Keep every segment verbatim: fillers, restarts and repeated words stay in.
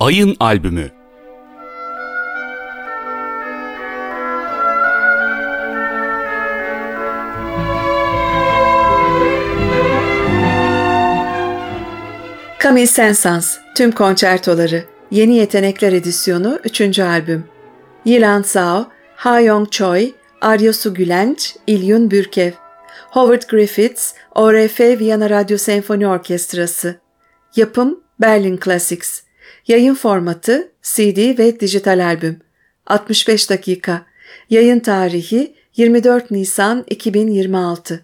Ayın Albümü. Camille Saint-Saëns, Tüm Konçertoları, Yeni Yetenekler Edisyonu üçüncü albüm. Yilan Zhao, Ha Yong Choi, Arya Su Gülenç, İlyun Bürkev. Howard Griffiths, O R F Viyana Radyo Senfoni Orkestrası. Yapım Berlin Classics. Yayın formatı C D ve dijital albüm. altmış beş dakika. Yayın tarihi yirmi dört Nisan iki bin yirmi altı.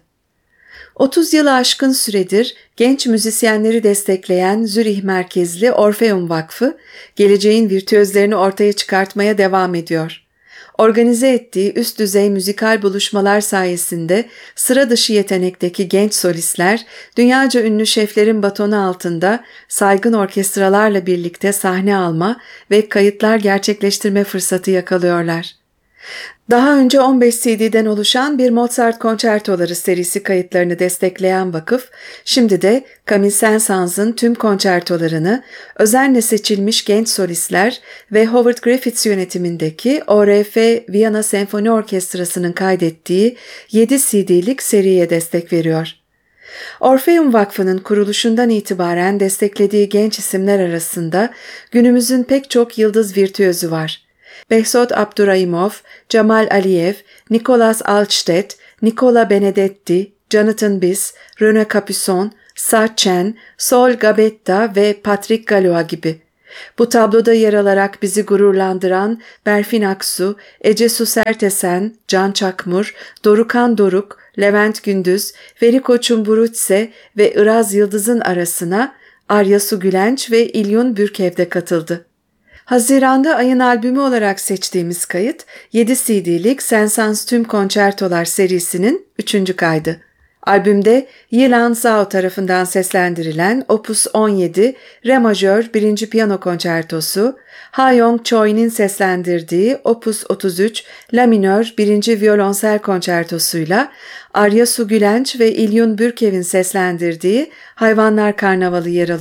otuz yılı aşkın süredir genç müzisyenleri destekleyen Zürih merkezli Orfeum Vakfı, geleceğin virtüözlerini ortaya çıkartmaya devam ediyor. Organize ettiği üst düzey müzikal buluşmalar sayesinde sıra dışı yetenekteki genç solistler, dünyaca ünlü şeflerin batonu altında saygın orkestralarla birlikte sahne alma ve kayıtlar gerçekleştirme fırsatı yakalıyorlar. Daha önce on beş C D'den oluşan bir Mozart konçertoları serisi kayıtlarını destekleyen vakıf, şimdi de Camille Saint-Saëns'ın tüm konçertolarını özenle seçilmiş genç solistler ve Howard Griffiths yönetimindeki O R F Viyana Senfoni Orkestrası'nın kaydettiği yedi C D'lik seriye destek veriyor. Orfeum Vakfı'nın kuruluşundan itibaren desteklediği genç isimler arasında günümüzün pek çok yıldız virtüözü var. Behzod Abdurrahimov, Cemal Aliyev, Nicolas Altstedt, Nicola Benedetti, Jonathan Biss, René Capuçon, Sa Chen, Sol Gabetta ve Patrick Galois gibi. Bu tabloda yer alarak bizi gururlandıran Berfin Aksu, Ece Su Sertesen, Can Çakmur, Dorukan Doruk, Levent Gündüz, Veri Koçun Burutse ve Iraz Yıldız'ın arasına Arya Su Gülenç ve İlyun Bürkev de katıldı. Haziran'da ayın albümü olarak seçtiğimiz kayıt, yedi C D'lik Saint-Saëns Tüm Konçertolar serisinin üçüncü kaydı. Albümde Yilan Zhao tarafından seslendirilen Opus on yedi Re majör birinci Piyano Konçertosu, Ha Yong Choi'nin seslendirdiği Opus otuz üç La minör birinci Violonsel Konçertosuyla Arya Su Gülenç ve İlyun Bürkev'in seslendirdiği Hayvanlar Karnavalı yer alıyor.